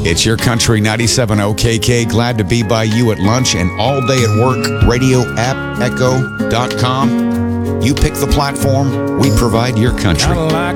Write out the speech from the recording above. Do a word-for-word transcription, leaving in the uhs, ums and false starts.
It's Your Country ninety-seven O K K. Glad to be by you at lunch and all day at work. Radio app echo dot com. You pick the platform. We provide your country. Kinda like